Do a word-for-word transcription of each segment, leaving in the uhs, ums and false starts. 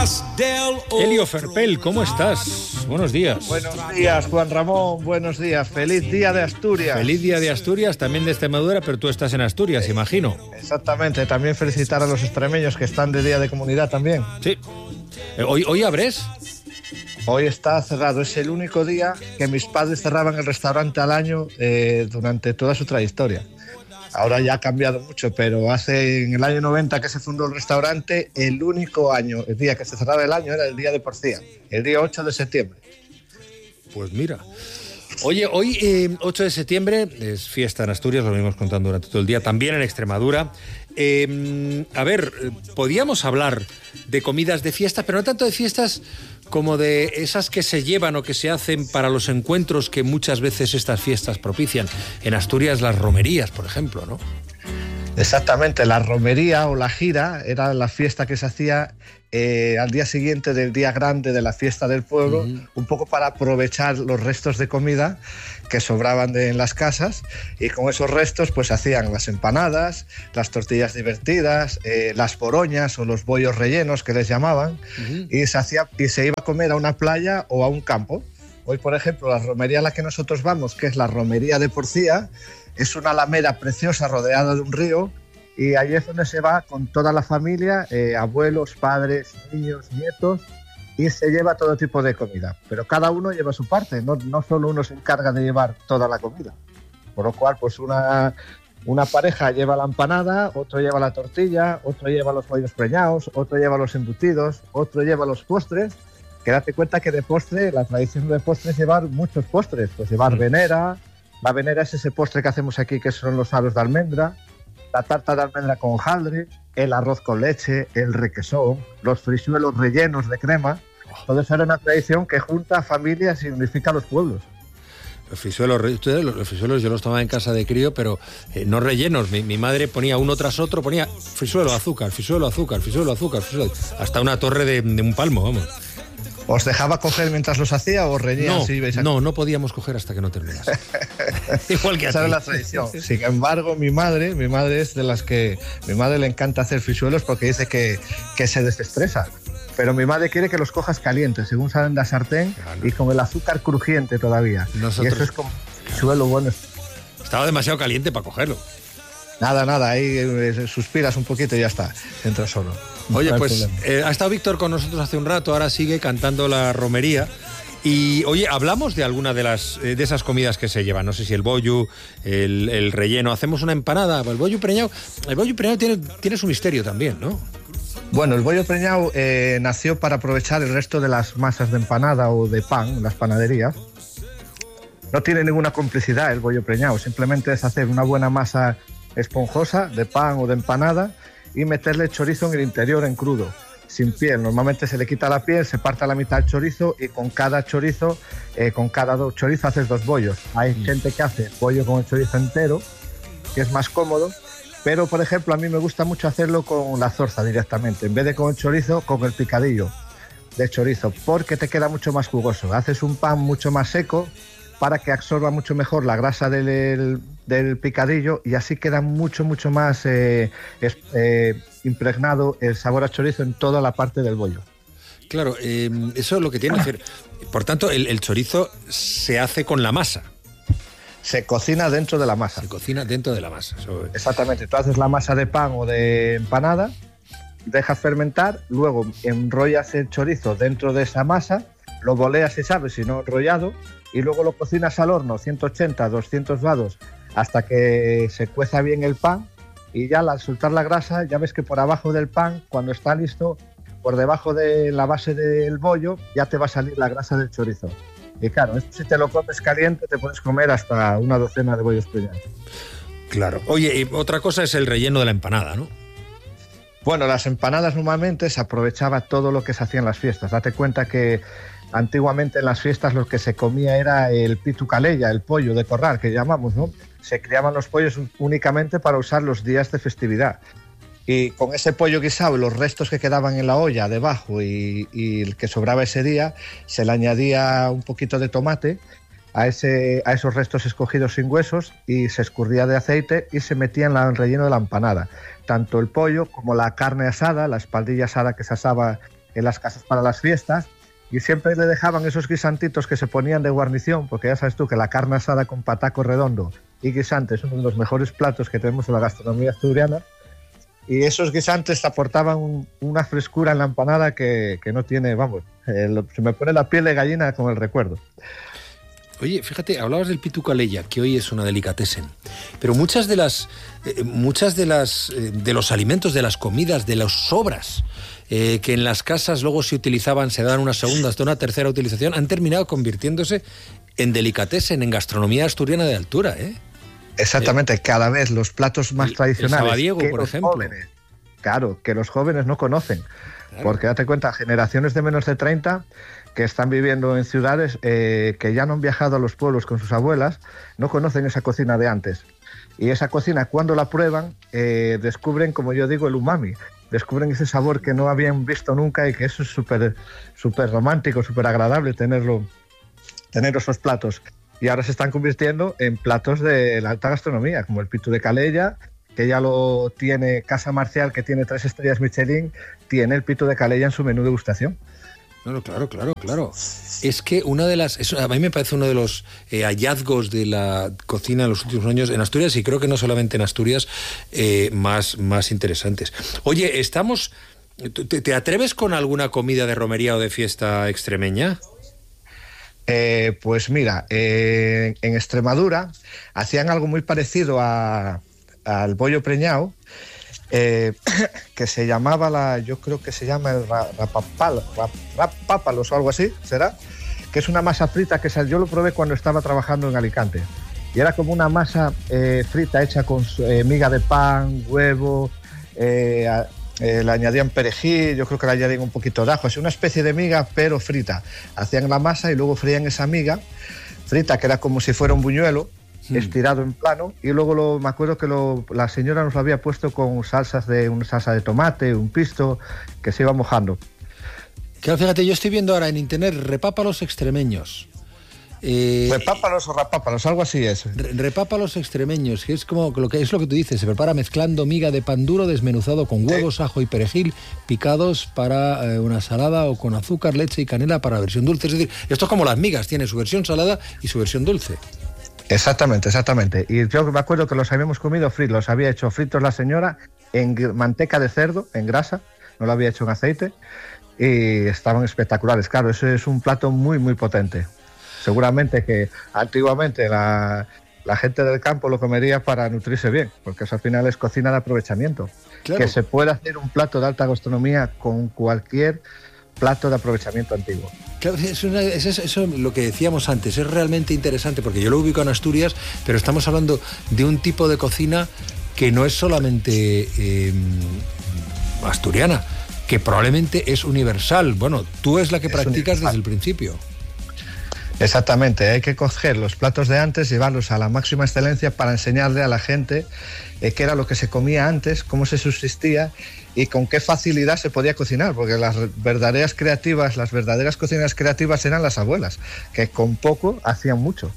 Elio Ferpel, ¿cómo estás? Buenos días. Buenos días, Juan Ramón, buenos días. Feliz día de Asturias. Feliz día de Asturias, también de Extremadura, pero tú estás en Asturias, sí, imagino. Exactamente, también felicitar a los extremeños que están de día de comunidad también. Sí. ¿Hoy, hoy abres? Hoy está cerrado, es el único día que mis padres cerraban el restaurante al año eh, durante toda su trayectoria. Ahora ya ha cambiado mucho, pero hace en el año noventa que se fundó el restaurante, el único año, el día que se cerraba el año era el día de Porcía, el día ocho de septiembre. Pues mira. Oye, hoy eh, ocho de septiembre es fiesta en Asturias, lo venimos contando durante todo el día, también en Extremadura. Eh, a ver, podíamos hablar de comidas de fiesta, pero no tanto de fiestas como de esas que se llevan o que se hacen para los encuentros que muchas veces estas fiestas propician. En Asturias, las romerías, por ejemplo, ¿no? Exactamente, la romería o la gira era la fiesta que se hacía eh, al día siguiente del día grande de la fiesta del pueblo, uh-huh. un poco para aprovechar los restos de comida que sobraban de, en las casas, y con esos restos pues hacían las empanadas, las tortillas divertidas, eh, las boroñas o los bollos rellenos que les llamaban, uh-huh. y, se hacía, y se iba a comer a una playa o a un campo. Hoy, por ejemplo, la romería a la que nosotros vamos, que es la romería de Porcía, es una alameda preciosa rodeada de un río, y ahí es donde se va con toda la familia, eh, abuelos, padres, niños, nietos, y se lleva todo tipo de comida. Pero cada uno lleva su parte, no, no solo uno se encarga de llevar toda la comida. Por lo cual, pues una, una pareja lleva la empanada, otro lleva la tortilla, otro lleva los bollos preñados, otro lleva los embutidos, otro lleva los postres. Que date cuenta que de postre, la tradición de postre es llevar muchos postres, pues llevar venera. La venera es ese postre que hacemos aquí, que son los aros de almendra, la tarta de almendra con hojaldre, el arroz con leche, el requesón, los frisuelos rellenos de crema. Todo eso era una tradición que junta familias y unifica a los pueblos. Los frisuelos, los frisuelos yo los tomaba en casa de crío, pero eh, no rellenos. Mi, mi madre ponía uno tras otro, ponía frisuelo, azúcar, frisuelo, azúcar, frisuelo, azúcar, frisuelo, hasta una torre de, de un palmo, vamos. ¿Os dejaba coger mientras los hacía o reñían? No, si ibais a... no, no podíamos coger hasta que no terminase. Igual que esa era la tradición. Sin embargo, mi madre, mi madre es de las que... Mi madre le encanta hacer frisuelos porque dice que, que se desestresa. Pero mi madre quiere que los cojas calientes, según salen de la sartén, claro. y con el azúcar crujiente todavía. Nosotros... Y eso es como frisuelo bueno. Estaba demasiado caliente para cogerlo. Nada, nada, ahí eh, suspiras un poquito y ya está, entra solo. Oye, pues eh, ha estado Víctor con nosotros hace un rato, ahora sigue cantando la romería. Y, oye, hablamos de alguna de las eh, de esas comidas que se llevan, no sé si el bollo, el, el relleno, hacemos una empanada, el bollo preñado, el bollo preñado tiene, tiene su misterio también, ¿no? Bueno, el bollo preñado eh, nació para aprovechar el resto de las masas de empanada o de pan en las panaderías. No tiene ninguna complicidad el bollo preñado, simplemente es hacer una buena masa esponjosa de pan o de empanada y meterle chorizo en el interior en crudo, sin piel. Normalmente se le quita la piel, se parte a la mitad el chorizo y con cada chorizo, eh, con cada do- chorizo haces dos bollos. Hay mm. gente que hace bollo con el chorizo entero, que es más cómodo, pero por ejemplo a mí me gusta mucho hacerlo con la zorza directamente, en vez de con el chorizo, con el picadillo de chorizo, porque te queda mucho más jugoso. Haces un pan mucho más seco para que absorba mucho mejor la grasa del, del picadillo y así queda mucho, mucho más eh, es, eh, impregnado el sabor a chorizo en toda la parte del bollo. Claro, eh, eso es lo que tiene que hacer. Por tanto, el, el chorizo se hace con la masa. Se cocina dentro de la masa. Se cocina dentro de la masa. Eso... Exactamente. Tú haces la masa de pan o de empanada, dejas fermentar, luego enrollas el chorizo dentro de esa masa, lo boleas si sabes, si no enrollado, y luego lo cocinas al horno ciento ochenta, doscientos grados hasta que se cueza bien el pan, y ya al soltar la grasa ya ves que por abajo del pan, cuando está listo, por debajo de la base del bollo ya te va a salir la grasa del chorizo. Y claro, esto si te lo comes caliente te puedes comer hasta una docena de bollos preñados. Claro. Oye, y otra cosa es el relleno de la empanada, ¿no? Bueno, las empanadas normalmente se aprovechaba todo lo que se hacía en las fiestas. Date cuenta que antiguamente en las fiestas lo que se comía era el pitu calella, el pollo de corral que llamamos, ¿no? Se criaban los pollos únicamente para usar los días de festividad. Y con ese pollo guisado y los restos que quedaban en la olla debajo y, y el que sobraba ese día, se le añadía un poquito de tomate a, ese, a esos restos escogidos sin huesos y se escurría de aceite y se metía en el relleno de la empanada. Tanto el pollo como la carne asada, la espaldilla asada que se asaba en las casas para las fiestas, y siempre le dejaban esos guisantitos que se ponían de guarnición, porque ya sabes tú que la carne asada con pataco redondo y guisante es uno de los mejores platos que tenemos en la gastronomía asturiana, y esos guisantes te aportaban un, una frescura en la empanada que, que no tiene, vamos, eh, lo, se me pone la piel de gallina con el recuerdo. Oye, fíjate, hablabas del pitu calella, que hoy es una delicatessen, pero muchas de las, eh, muchas de las, eh, de los alimentos, de las comidas, de las sobras eh, que en las casas luego se utilizaban, se dan una segunda hasta una tercera utilización, han terminado convirtiéndose en delicatessen, en gastronomía asturiana de altura, ¿eh? Exactamente, eh, cada vez los platos más el, tradicionales. El sabadiego, que por los ejemplo. Jóvenes, claro, que los jóvenes no conocen. Claro. Porque date cuenta, generaciones de menos de treinta que están viviendo en ciudades eh, que ya no han viajado a los pueblos con sus abuelas, no conocen esa cocina de antes. Y esa cocina, cuando la prueban, eh, descubren, como yo digo, el umami. Descubren ese sabor que no habían visto nunca y que eso es súper súper romántico, súper agradable tenerlo, tener esos platos. Y ahora se están convirtiendo en platos de la alta gastronomía, como el pitu de calella, que ya lo tiene Casa Marcial, que tiene tres estrellas Michelin, tiene el pitu de calella en su menú de degustación. Claro, claro, claro, claro. Es que una de las... Eso, a mí me parece uno de los eh, hallazgos de la cocina en los últimos años en Asturias, y creo que no solamente en Asturias, eh, más, más interesantes. Oye, estamos... ¿Te, te atreves con alguna comida de romería o de fiesta extremeña? Eh, pues mira, eh, en Extremadura hacían algo muy parecido a, al bollo preñado, eh, que se llamaba la, yo creo que se llama el rapapal, rap, rapápalos o algo así, ¿será? Que es una masa frita que yo lo probé cuando estaba trabajando en Alicante. Y era como una masa eh, frita hecha con eh, miga de pan, huevo, eh, Eh, le añadían perejil, yo creo que le añadían un poquito de ajo, es una especie de miga pero frita. Hacían la masa y luego frían esa miga frita, que era como si fuera un buñuelo, sí, estirado en plano, y luego lo, me acuerdo que lo, la señora nos lo había puesto con salsas de, una salsa de tomate, un pisto, que se iba mojando. Claro, fíjate, yo estoy viendo ahora en internet repápalos extremeños. Eh, repápalos o rapápalos, algo así es. Repápalos extremeños, que es como lo que es lo que tú dices, se prepara mezclando miga de pan duro desmenuzado con huevos, sí, ajo y perejil picados para eh, una salada, o con azúcar, leche y canela para la versión dulce. Es decir, esto es como las migas, tiene su versión salada y su versión dulce. Exactamente, exactamente. Y yo me acuerdo que los habíamos comido fritos, los había hecho fritos la señora en manteca de cerdo, en grasa, no lo había hecho en aceite, y estaban espectaculares. Claro, eso es un plato muy, muy potente. Seguramente que antiguamente la, la gente del campo lo comería para nutrirse bien, porque eso al final es cocina de aprovechamiento. Claro. Que se puede hacer un plato de alta gastronomía con cualquier plato de aprovechamiento antiguo. Claro, eso, eso, eso es lo que decíamos antes, es realmente interesante, porque yo lo ubico en Asturias, pero estamos hablando de un tipo de cocina que no es solamente eh, asturiana, que probablemente es universal. Bueno, tú es la que es practicas universal desde el principio. Exactamente, hay que coger los platos de antes, llevarlos a la máxima excelencia para enseñarle a la gente eh, qué era lo que se comía antes, cómo se subsistía y con qué facilidad se podía cocinar, porque las verdaderas creativas, las verdaderas cocinas creativas eran las abuelas, que con poco hacían mucho.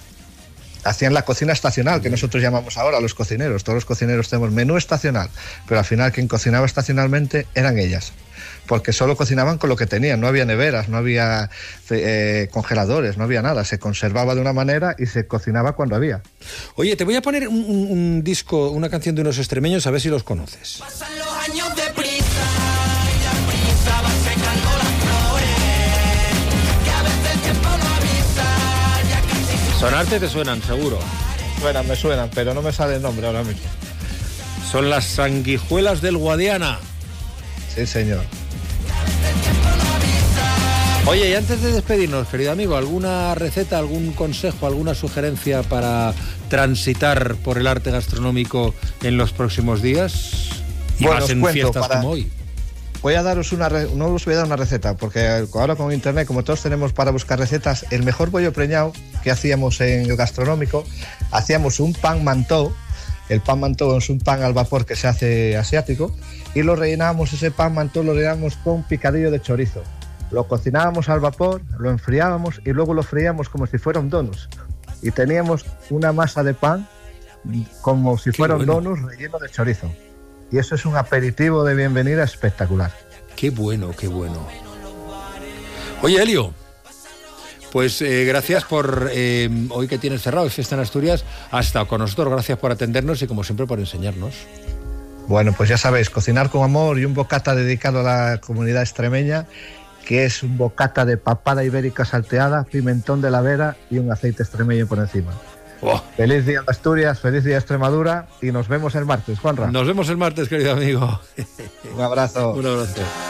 Hacían la cocina estacional, que nosotros llamamos ahora los cocineros. Todos los cocineros tenemos menú estacional, pero al final quien cocinaba estacionalmente eran ellas, porque solo cocinaban con lo que tenían, no había neveras, no había eh, congeladores, no había nada, se conservaba de una manera y se cocinaba cuando había. Oye, te voy a poner un, un, un disco, una canción de unos extremeños, a ver si los conoces. Pasan los años de prisa, y la prisa va secando las flores, que a veces el tiempo no avisa, ya casi... Sonarte te suenan, seguro. Suenan, me suenan, pero no me sale el nombre ahora mismo. Son las Sanguijuelas del Guadiana. Sí, señor. Oye, y antes de despedirnos, querido amigo, ¿alguna receta, algún consejo, alguna sugerencia para transitar por el arte gastronómico en los próximos días? Y bueno, más en cuento, fiestas para... como hoy. Voy a daros una... Re... No os voy a dar una receta, porque ahora con internet, como todos tenemos para buscar recetas, el mejor bollo preñado que hacíamos en el gastronómico, hacíamos un pan mantó. El pan mantó es un pan al vapor que se hace asiático, y lo rellenábamos, ese pan mantó lo rellenábamos con picadillo de chorizo. Lo cocinábamos al vapor, lo enfriábamos y luego lo freíamos como si fuera un donus. Y teníamos una masa de pan como si fuera un donus relleno de chorizo. Y eso es un aperitivo de bienvenida espectacular. Qué bueno, qué bueno. Oye, Elio, pues eh, gracias por, eh, hoy que tienes cerrado, es fiesta en Asturias, has estado con nosotros, gracias por atendernos y como siempre por enseñarnos. Bueno, pues ya sabéis, cocinar con amor y un bocata dedicado a la comunidad extremeña, que es un bocata de papada ibérica salteada, pimentón de la Vera y un aceite extremeño por encima. Oh. Feliz día de Asturias, feliz día de Extremadura y nos vemos el martes, Juanra. Nos vemos el martes, querido amigo. Un abrazo. Un abrazo.